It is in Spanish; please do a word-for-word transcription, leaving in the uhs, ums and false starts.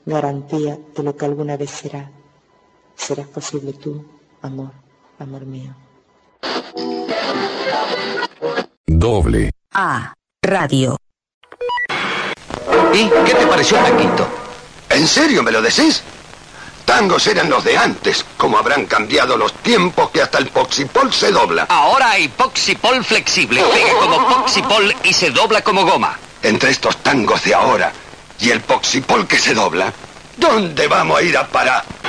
garantía de lo que alguna vez será. Serás posible tú, amor, amor mío. Doble A Radio. ¿Y qué te pareció Taquito? ¿En serio me lo decís? Tangos eran los de antes. Como habrán cambiado los tiempos que hasta el Poxipol se dobla. Ahora hay Poxipol flexible. Pega como Poxipol y se dobla como goma. Entre estos tangos de ahora y el Poxipol que se dobla, ¿dónde vamos a ir a parar?